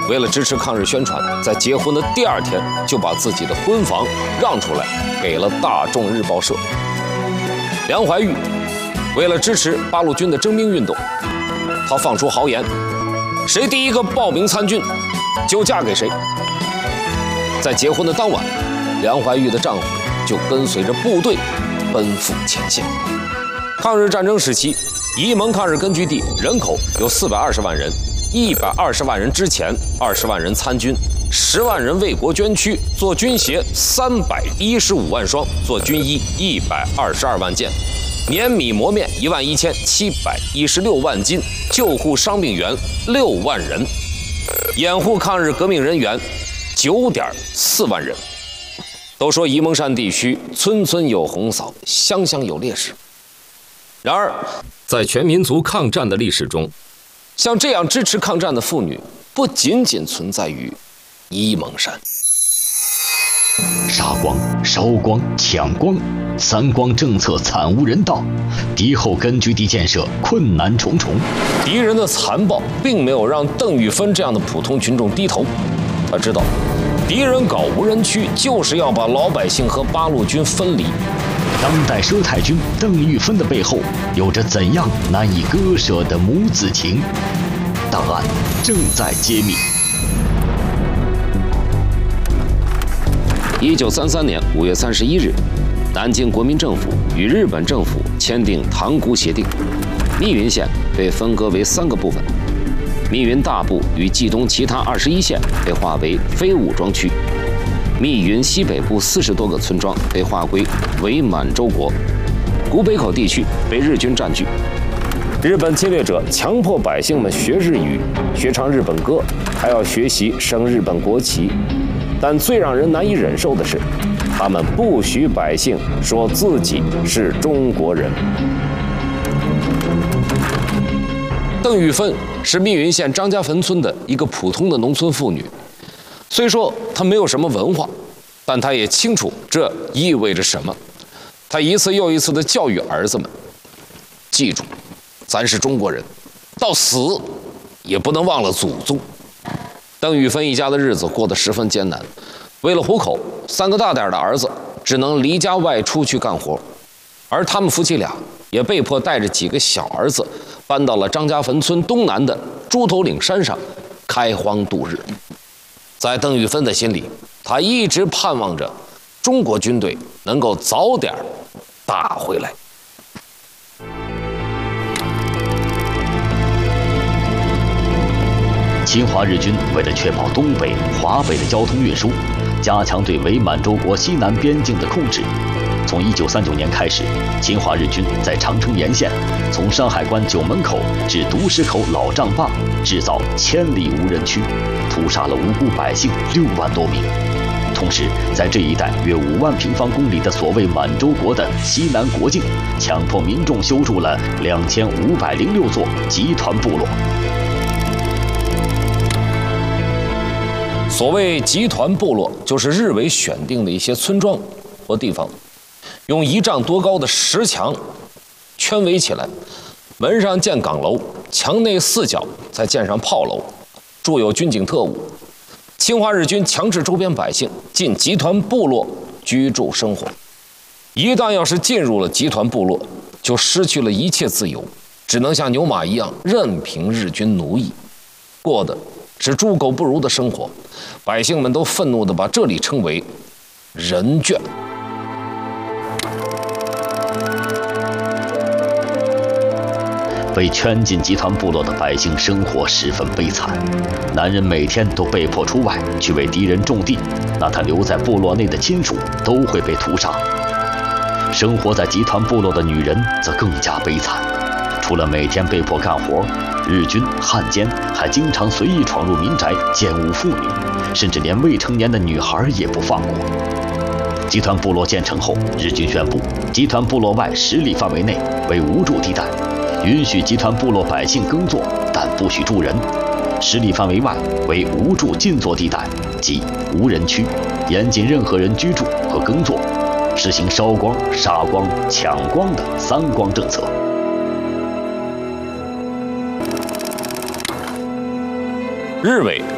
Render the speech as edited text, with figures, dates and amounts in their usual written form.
为了支持抗日宣传，在结婚的第2天就把自己的婚房让出来，给了大众日报社。梁怀玉为了支持八路军的征兵运动，他放出豪言：谁第一个报名参军，就嫁给谁。在结婚的当晚，梁怀玉的丈夫就跟随着部队奔赴前线。抗日战争时期，沂蒙抗日根据地人口有420万人，120万人之前，20万人参军，10万人为国捐躯，做军鞋315万双，做军衣122万件，碾米磨面11716万斤，救护伤病员6万人，掩护抗日革命人员9.4万人。都说沂蒙山地区村村有红嫂，乡乡有烈士。然而，在全民族抗战的历史中，像这样支持抗战的妇女，不仅仅存在于沂蒙山。 杀光、烧光、抢光，3光政策惨无人道，敌后根据地建设困难重重。 敌人的残暴并没有让邓玉芬这样的普通群众低头，他知道，敌人搞无人区就是要把老百姓和八路军分离。 当代佘太君邓玉芬的背后有着怎样难以割舍的母子情？档案正在揭秘。 1933年5月31日，南京国民政府与日本政府签订塘沽协定，密云县被分割为3个部分，密云大部与冀东其他21县被划为非武装区，密云西北部40多个村庄被划归伪满洲国，古北口地区被日军占据。日本侵略者强迫百姓们学日语，学唱日本歌，还要学习升日本国旗。但最让人难以忍受的是，他们不许百姓说自己是中国人。邓玉芬是密云县张家坟村的一个普通的农村妇女，虽说她没有什么文化，但她也清楚这意味着什么。她一次又一次地教育儿子们：记住，咱是中国人，到死也不能忘了祖宗。邓玉芬一家的日子过得十分艰难，为了糊口，3个大点的儿子只能离家外出去干活，而他们夫妻俩也被迫带着几个小儿子搬到了张家坟村东南的猪头岭山上开荒度日。在邓玉芬的心里，他一直盼望着中国军队能够早点打回来。 侵华日军为了确保东北、华北的交通运输，加强对伪满洲国西南边境的控制。从1939年开始，侵华日军在长城沿线，从山海关九门口至独石口老丈坝，制造1000里无人区，屠杀了无辜百姓6万多名。同时，在这一带约5万平方公里的所谓满洲国的西南国境，强迫民众修筑了2506座集团部落。 所谓集团部落，就是日伪选定的一些村庄或地方，用1丈多高的石墙圈围起来，门上建岗楼，墙内4角再建上炮楼，驻有军警特务。侵华日军强制周边百姓进集团部落居住生活，一旦要是进入了集团部落，就失去了一切自由，只能像牛马一样任凭日军奴役，过的是猪狗不如的生活。百姓们都愤怒地把这里称为人圈。 被圈进集团部落的百姓生活十分悲惨，男人每天都被迫出外去为敌人种地，那他留在部落内的亲属都会被屠杀。生活在集团部落的女人则更加悲惨，除了每天被迫干活，日军汉奸还经常随意闯入民宅奸污妇女，甚至连未成年的女孩也不放过。集团部落建成后，日军宣布集团部落外10里范围内为无住地带，允许集团部落百姓耕作，但不许住人。10里范围外为无住禁作地带，即无人区，严禁任何人居住和耕作，实行烧光、杀光、抢光的3光政策。 日伪